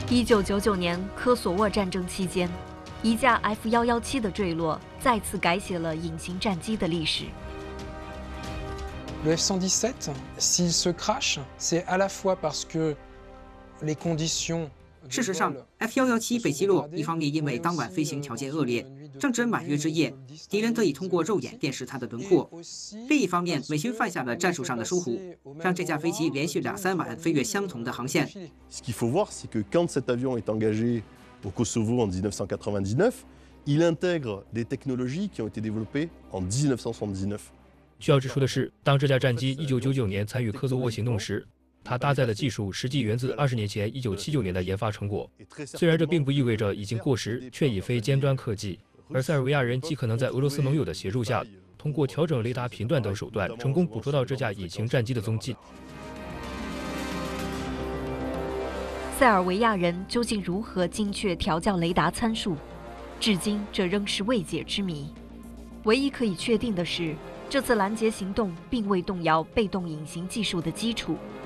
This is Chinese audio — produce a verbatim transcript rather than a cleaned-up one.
一九九九年科索沃战争期间，一架 F 一一七的坠落，再次改写了隐形战机的历史。 Le F cent dix-sept, s'il se crache, c'est à la fois parce que les conditions 事实上 ，F 一一七被击落，一方面因为当晚飞行条件恶劣，正值满月之夜，敌人得以通过肉眼辨识它的轮廓；另一方面，美军犯下了战术上的疏忽，让这架飞机连续两三晚飞越相同的航线。 Ce qu'il faut voir, c'est que quand cet avion est engagé au Kosovo en mille neuf cent quatre-vingt-dix-neuf, il intègre des technologies qui ont été développées en mille neuf cent soixante-dix-neuf. 需要指出的是，当这架战机一九九九年参与科索沃行动时，它搭载的技术实际源自二十年前一九七九年的研发成果。虽然这并不意味着已经过时，却已非尖端科技。而塞尔维亚人极可能在俄罗斯盟友的协助下，通过调整雷达频段等手段，成功捕捉到这架隐形战机的踪迹。 塞尔维亚人究竟如何精确调校雷达参数？至今这仍是未解之谜。唯一可以确定的是，这次拦截行动并未动摇被动隐形技术的基础。